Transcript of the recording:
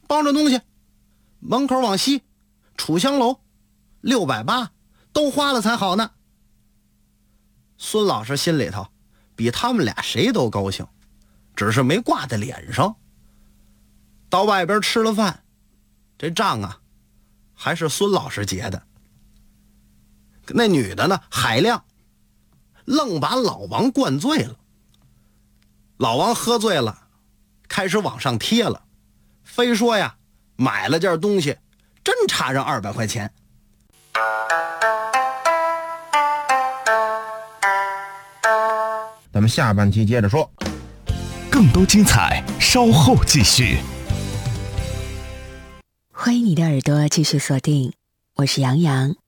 抱着东西，门口往西，楚香楼680，都花了才好呢。孙老师心里头比他们俩谁都高兴，只是没挂在脸上。到外边吃了饭，这账啊还是孙老师结的。那女的呢，海亮愣把老王灌醉了。老王喝醉了，开始往上贴了，非说呀买了件东西真差上200块钱。 咱们下半期接着说， 更多精彩稍后继续。 欢迎你的耳朵继续锁定，我是杨洋。